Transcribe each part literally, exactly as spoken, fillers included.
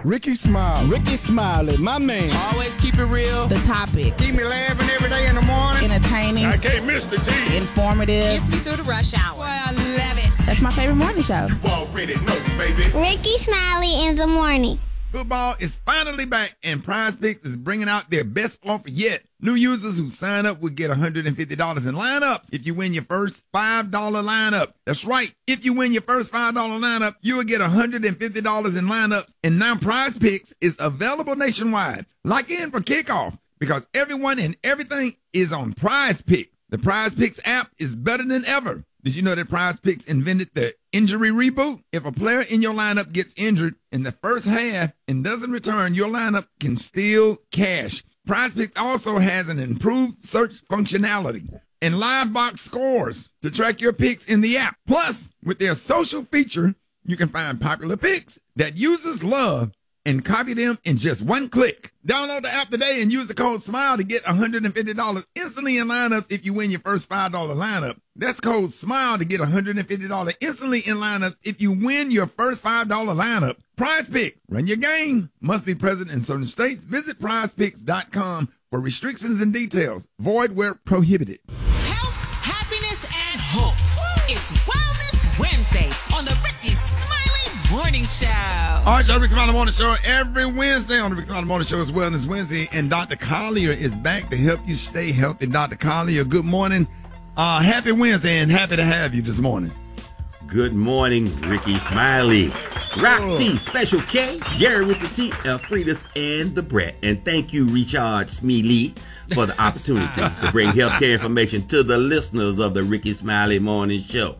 Ricky Smiley. Ricky Smiley, my man. Always keep it real. The topic. Keep me laughing every day in the morning. Entertaining. I can't miss the tea. Informative. Gets me through the rush hour. Boy, I love it. That's my favorite morning show. You already know, baby. Ricky Smiley in the morning. Football is finally back, and Prize Picks is bringing out their best offer yet. New users who sign up will get one hundred fifty dollars in lineups if you win your first five dollar lineup. That's right. If you win your first five dollar lineup, you will get one hundred fifty dollars in lineups. And now Prize Picks is available nationwide. Lock in for kickoff because everyone and everything is on Prize Picks. The Prize Picks app is better than ever. Did you know that Prize Picks invented the injury reboot? If a player in your lineup gets injured in the first half and doesn't return, your lineup can still cash. Prize Picks also has an improved search functionality and live box scores to track your picks in the app. Plus, with their social feature, you can find popular picks that users love and copy them in just one click. Download the app today and use the code SMILE to get one hundred fifty dollars instantly in lineups if you win your first five dollar lineup. That's code SMILE to get one hundred fifty dollars instantly in lineups if you win your first five dollar lineup. Prize Picks, run your game. Must be present in certain states. Visit prize picks dot com for restrictions and details. Void where prohibited. Health, happiness, and hope. It's Wellness Wednesday on the Ricky Smiley Morning Show. All right, y'all, Ricky Smiley Morning Show every Wednesday on the Ricky Smiley Morning Show is Wellness Wednesday, and Doctor Collier is back to help you stay healthy. Doctor Collier, good morning. Uh, happy Wednesday, and happy to have you this morning. Good morning, Ricky Smiley. Rock T, Special K, Gary with the T, Elfridas, and the Brat. And thank you, Richard Smealy, for the opportunity to bring healthcare information to the listeners of the Ricky Smiley Morning Show.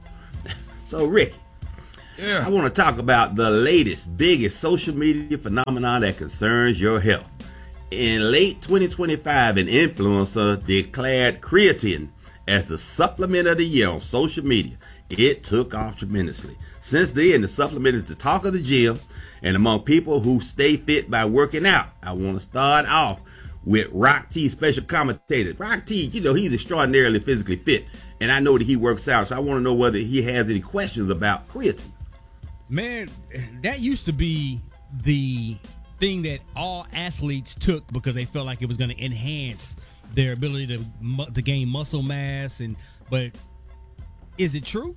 So, Ricky, yeah. I want to talk about the latest, biggest social media phenomenon that concerns your health. In late twenty twenty-five, an influencer declared creatine as the supplement of the year on social media. It took off tremendously. Since then, the supplement is the talk of the gym and among people who stay fit by working out. I want to start off with Rock T, special commentator. Rock T, you know, he's extraordinarily physically fit, and I know that he works out, so I want to know whether he has any questions about creatine. Man, that used to be the thing that all athletes took because they felt like it was going to enhance their ability to mu- to gain muscle mass. And but is it true?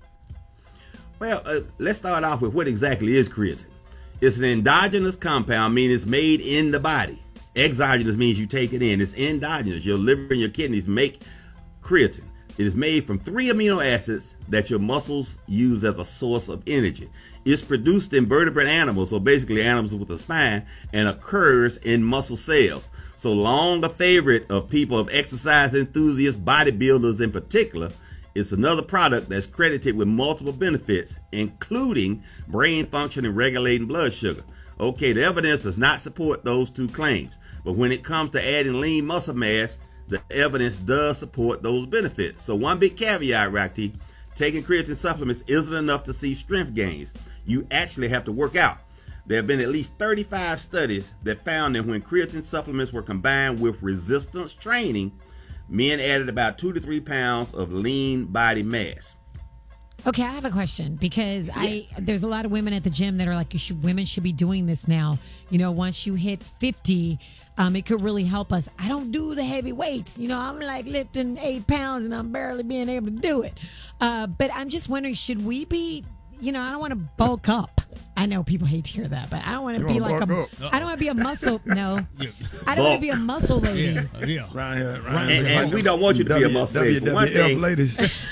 Well, uh, let's start off with what exactly is creatine. It's an endogenous compound, meaning it's made in the body. Exogenous means you take it in. It's endogenous. Your liver and your kidneys make creatine. It is made from three amino acids that your muscles use as a source of energy. It's produced in vertebrate animals, so basically animals with a spine, and occurs in muscle cells. So long a favorite of people, of exercise enthusiasts, bodybuilders in particular, it's another product that's credited with multiple benefits, including brain function and regulating blood sugar. Okay, the evidence does not support those two claims, but when it comes to adding lean muscle mass, the evidence does support those benefits. So one big caveat, Rocky, taking creatine supplements isn't enough to see strength gains. You actually have to work out. There have been at least thirty-five studies that found that when creatine supplements were combined with resistance training, men added about two to three pounds of lean body mass. Okay, I have a question because yes. I there's a lot of women at the gym that are like, you should, women should be doing this now. You know, once you hit fifty, um, it could really help us. I don't do the heavy weights. You know, I'm like lifting eight pounds and I'm barely being able to do it. Uh, but I'm just wondering, should we be, you know, I don't want to bulk up. I know people hate to hear that, but I don't want to be like a, I don't want to be a muscle, no. Yeah. I don't want to be a muscle lady. Yeah, yeah. Right here, right And, and we don't want you to be a muscle lady. For one thing, ladies.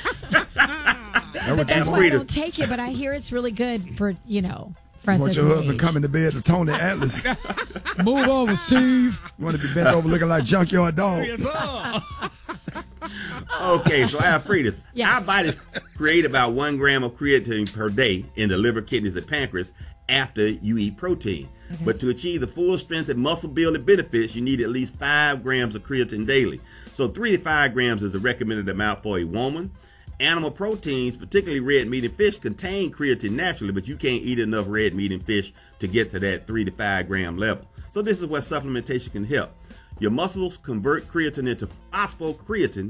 But that's why I don't take it, but I hear it's really good for, you know, for us You want as your an husband age. coming to bed to Tony Atlas. Move over, Steve. You want to be bent over looking like Junkyard Dog. Yes, sir. okay, so Alfredas, Yes. our bodies create about one gram of creatine per day in the liver, kidneys, and pancreas after you eat protein. Okay. But to achieve the full strength and muscle building benefits, you need at least five grams of creatine daily. So three to five grams is the recommended amount for a woman. Animal proteins, particularly red meat and fish, contain creatine naturally, but you can't eat enough red meat and fish to get to that three to five gram level. So this is where supplementation can help. Your muscles convert creatine into phosphocreatine,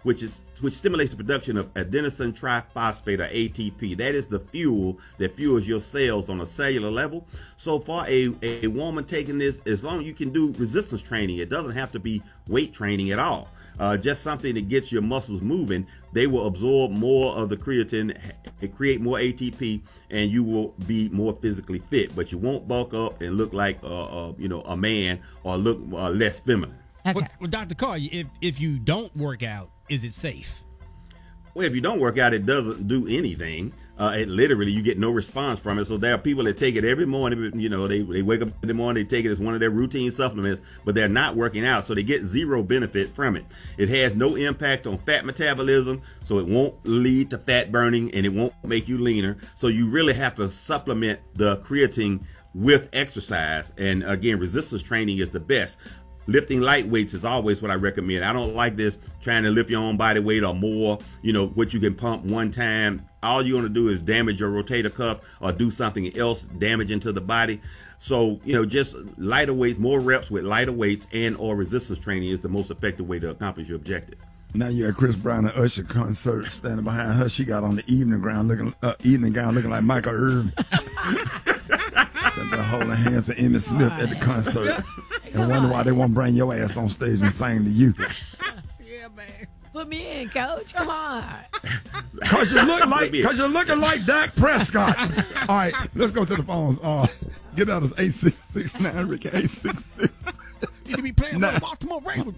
which is which stimulates the production of adenosine triphosphate, or A T P. That is the fuel that fuels your cells on a cellular level. So for a, a woman taking this, as long as you can do resistance training, it doesn't have to be weight training at all. Uh, just something that gets your muscles moving, they will absorb more of the creatine, create more A T P, and you will be more physically fit. But you won't bulk up and look like uh, uh, you know, a man, or look uh, less feminine. Okay. Well, well, Doctor Carr, if if you don't work out, is it safe? Well, if you don't work out, it doesn't do anything. Uh, it literally, you get no response from it. So there are people that take it every morning. You know, they, they wake up in the morning, they take it as one of their routine supplements, but they're not working out. So they get zero benefit from it. It has no impact on fat metabolism, so it won't lead to fat burning, and it won't make you leaner. So you really have to supplement the creatine with exercise. And again, resistance training is the best. Lifting light weights is always what I recommend. I don't like this trying to lift your own body weight or more, you know, what you can pump one time. All you're going to do is damage your rotator cuff or do something else damaging to the body. So, you know, just lighter weights, more reps with lighter weights and or resistance training is the most effective way to accomplish your objective. Now you got Chris Brown and Usher concert standing behind her. She got on the evening gown looking, uh, evening gown looking like Michael Irvin. Sitting there holding hands with Emmitt Smith at the concert. And wonder why they won't bring your ass on stage and sing to you. Yeah, man. Put me in, coach. Come on. Cause you look like, cause you're looking like Dak Prescott. All right, let's go to the phones. Uh, get out of eight six six nine Ricky eight six six. You could be playing with the Baltimore Ravens.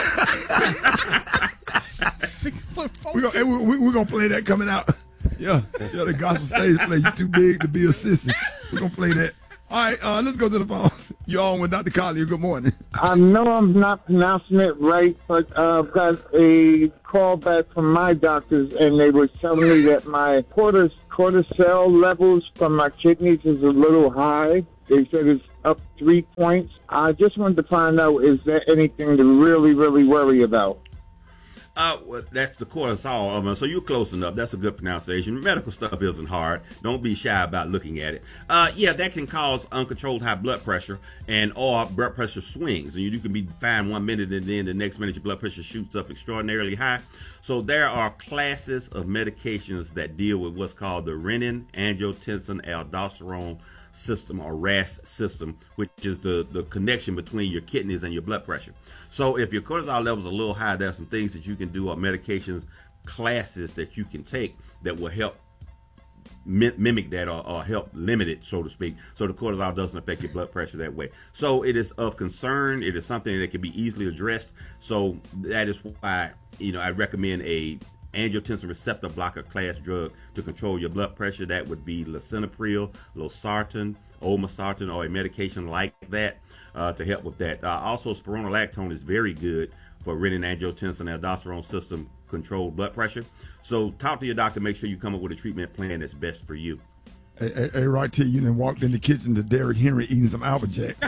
Six foot four. We're gonna, hey, we, we, we're gonna play that coming out. Yeah, yeah, the gospel stage play. You too big to be a sissy. We're gonna play that. All right, uh, let's go to the phones. You're on with Doctor Collier. Good morning. I know I'm not pronouncing it right, but uh, I've got a call back from my doctors, and they were telling me that my cortis- cortisol levels from my kidneys is a little high. They said it's up three points. I just wanted to find out, is there anything to really, really worry about? Uh, well, that's the cortisol. Um, so you're close enough. That's a good pronunciation. Medical stuff isn't hard. Don't be shy about looking at it. Uh, yeah, that can cause uncontrolled high blood pressure and or blood pressure swings. And you, you can be fine one minute and then the next minute your blood pressure shoots up extraordinarily high. So there are classes of medications that deal with what's called the renin, angiotensin, aldosterone system, or R A S system, which is the, the connection between your kidneys and your blood pressure. So if your cortisol levels are a little high, there are some things that you can do, or medications classes that you can take that will help mi- mimic that or, or help limit it, so to speak, so the cortisol doesn't affect your blood pressure that way. So it is of concern. It is something that can be easily addressed. So that is why, you know, I recommend a angiotensin receptor blocker class drug to control your blood pressure. That would be lisinopril, losartan, olmesartan, or a medication like that uh, to help with that. Uh, also, spironolactone is very good for renin, angiotensin, aldosterone system controlled blood pressure. So talk to your doctor. Make sure you come up with a treatment plan that's best for you. Hey, hey, hey right to you, and walked in the kitchen to Derrick Henry eating some Albert Jacks.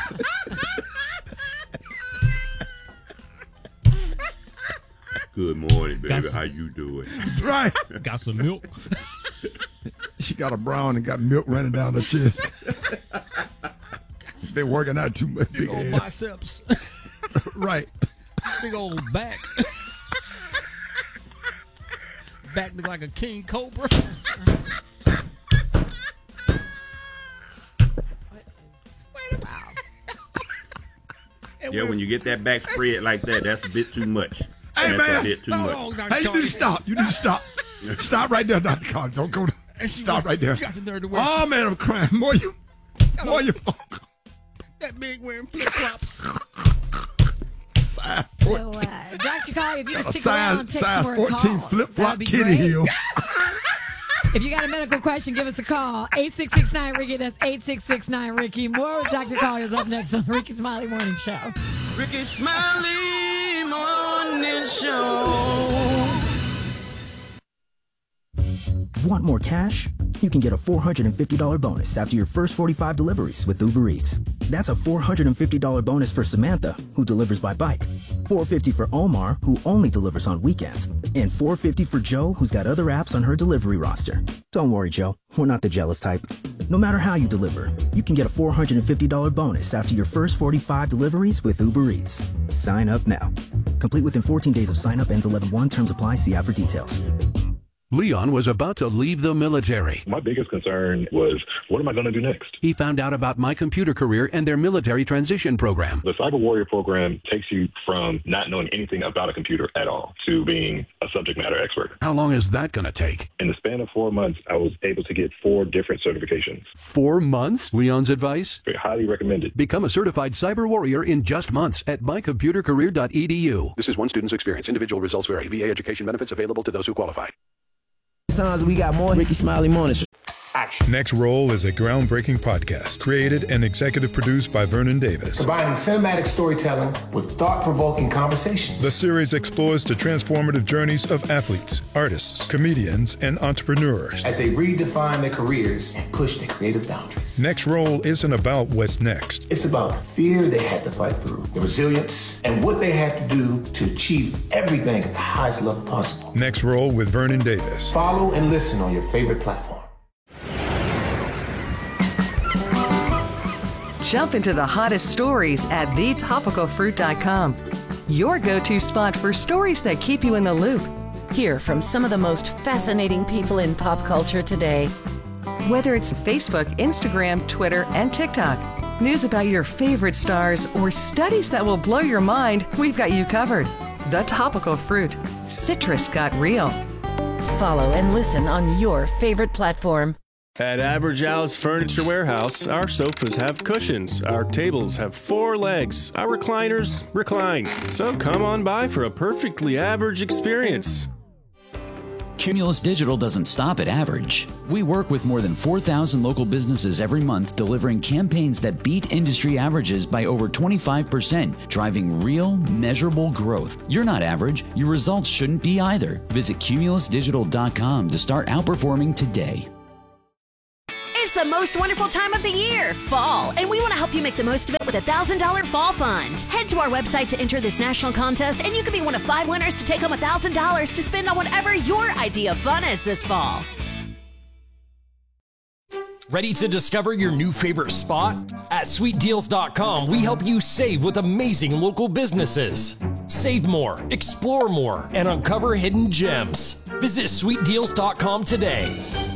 Good morning, baby. Got How you doing? Right. Got some milk. She got a brown and got milk running down her chest. Been working out too much. Big Big old ass. biceps. Right. Big old back. Back look like a king cobra. Wait a minute. Yeah, when you get that back spread like that, that's a bit too much. Hey, that's man. a bit too Hold much. on, Doctor Hey, you Carter. need to stop. You need to stop. Stop right there, Doctor Carter. Don't go. To, And she stop went- right there. you got the nerve to wear Oh, man, I'm crying. More you. More you. that big wearing flip flops. Size So, fourteen. uh, Doctor Collier, if you A just stick around and size, take size some more fourteen calls, flip flop that'd be kitty great. heel. If you got a medical question, give us a call. eight six six nine Ricky. That's eight six six nine Ricky. More with Doctor Collier's up next on the Ricky Smiley Morning Show. Ricky Smiley Morning Show. Want more cash? You can get a four hundred fifty dollars bonus after your first forty-five deliveries with Uber Eats. That's a four hundred fifty dollars bonus for Samantha, who delivers by bike, four hundred fifty dollars for Omar, who only delivers on weekends, and four hundred fifty dollars for Joe, who's got other apps on her delivery roster. Don't worry, Joe. We're not the jealous type. No matter how you deliver, you can get a four hundred fifty dollars bonus after your first forty-five deliveries with Uber Eats. Sign up now. Complete within fourteen days of sign up. Ends eleven one. Terms apply. See app for details. Leon was about to leave the military. My biggest concern was, what am I going to do next? He found out about My Computer Career and their military transition program. The Cyber Warrior program takes you from not knowing anything about a computer at all to being a subject matter expert. How long is that going to take? In the span of four months, I was able to get four different certifications. Four months? Leon's advice? Very highly recommended. Become a certified cyber warrior in just months at my computer career dot e d u. This is one student's experience. Individual results vary. V A education benefits available to those who qualify. Sometimes we got more Ricky Smiley Mornings. Next Roll is a groundbreaking podcast created and executive produced by Vernon Davis. Combining cinematic storytelling with thought-provoking conversations. The series explores the transformative journeys of athletes, artists, comedians, and entrepreneurs as they redefine their careers and push their creative boundaries. Next Roll isn't about what's next. It's about the fear they had to fight through, the resilience, and what they had to do to achieve everything at the highest level possible. Next Roll with Vernon Davis. Follow and listen on your favorite platform. Jump into the hottest stories at the topical fruit dot com. Your go-to spot for stories that keep you in the loop. Hear from some of the most fascinating people in pop culture today. Whether it's Facebook, Instagram, Twitter, and TikTok, news about your favorite stars, or studies that will blow your mind, we've got you covered. The Topical Fruit. Citrus got real. Follow and listen on your favorite platform. At Average Al's Furniture Warehouse, our sofas have cushions, our tables have four legs, our recliners recline. So come on by for a perfectly average experience. Cumulus Digital doesn't stop at average. We work with more than four thousand local businesses every month, delivering campaigns that beat industry averages by over twenty-five percent, driving real, measurable growth. You're not average. Your results shouldn't be either. Visit cumulus digital dot com to start outperforming today. It's the most wonderful time of the year, fall, and we want to help you make the most of it with a one thousand dollars Fall Fund. Head to our website to enter this national contest, and you could be one of five winners to take home one thousand dollars to spend on whatever your idea of fun is this fall. Ready to discover your new favorite spot? At sweet deals dot com, we help you save with amazing local businesses. Save more, explore more, and uncover hidden gems. Visit sweet deals dot com today.